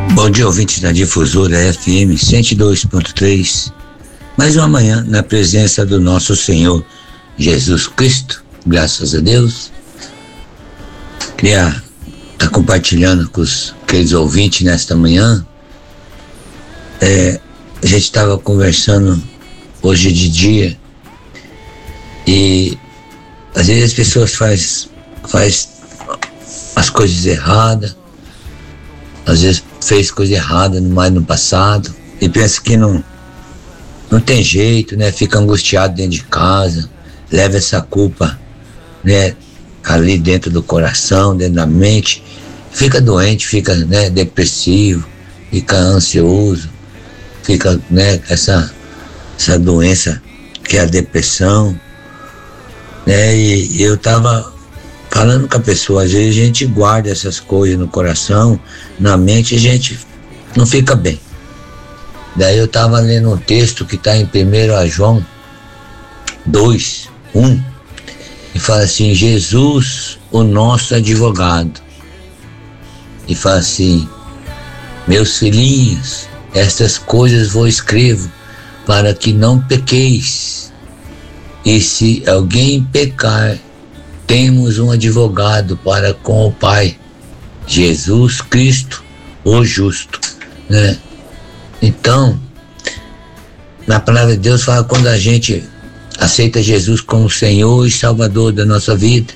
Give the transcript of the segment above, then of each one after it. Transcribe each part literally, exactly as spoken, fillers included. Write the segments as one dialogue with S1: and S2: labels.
S1: Bom dia, ouvintes da Difusora F M cento e dois ponto três. Mais uma manhã na presença do nosso Senhor Jesus Cristo, graças a Deus. Queria estar compartilhando com os queridos ouvintes nesta manhã. É, a gente estava conversando hoje de dia e às vezes as pessoas faz, faz as coisas erradas, às vezes fez coisa errada mais no passado e pensa que não, não tem jeito, né? Fica angustiado dentro de casa, leva essa culpa, né? Ali dentro do coração, dentro da mente, fica doente, fica, né, depressivo, fica ansioso, fica, né, essa, essa doença que é a depressão, né? E, e eu tava falando com a pessoa, às vezes a gente guarda essas coisas no coração, na mente, e a gente não fica bem. Daí eu tava lendo um texto que está em primeiro João dois, um, e fala assim: Jesus, o nosso advogado. E fala assim: meus filhinhos, estas coisas vos escrevo para que não pequeis. E se alguém pecar, temos um advogado para com o Pai, Jesus Cristo, o justo, né? Então, na palavra de Deus fala quando a gente aceita Jesus como Senhor e Salvador da nossa vida,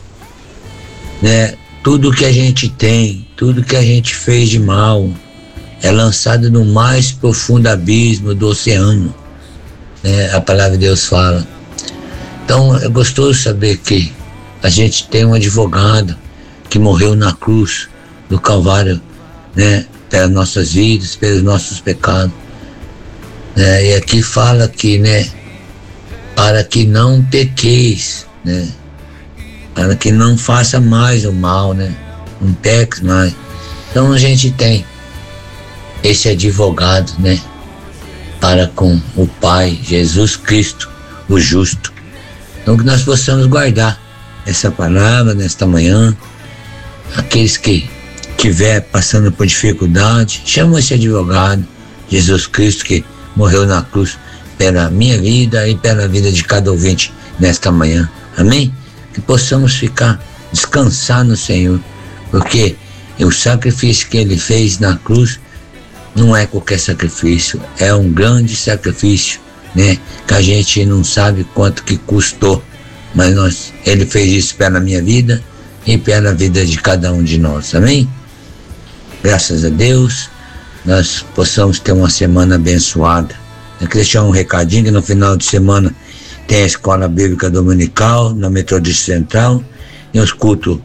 S1: né? Tudo que a gente tem, tudo que a gente fez de mal é lançado no mais profundo abismo do oceano, né? A palavra de Deus fala. Então é gostoso saber que a gente tem um advogado que morreu na cruz do Calvário, né? Pelas nossas vidas, pelos nossos pecados, né? E aqui fala que, né, para que não pequeis, né, para que não faça mais o mal, né, não peques mais. Então a gente tem esse advogado, né, para com o Pai, Jesus Cristo, o justo. Então que nós possamos guardar essa palavra nesta manhã. Aqueles que estiver passando por dificuldade, chama esse advogado, Jesus Cristo, que morreu na cruz pela minha vida e pela vida de cada ouvinte nesta manhã. Amém? Que possamos ficar, descansar no Senhor, porque o sacrifício que Ele fez na cruz não é qualquer sacrifício, é um grande sacrifício, né? Que a gente não sabe quanto que custou, mas nós, Ele fez isso pela minha vida e pela vida de cada um de nós. Amém? Graças a Deus, nós possamos ter uma semana abençoada. Eu queria deixar um recadinho que no final de semana tem a Escola Bíblica Dominical na Metodista Central e os cultos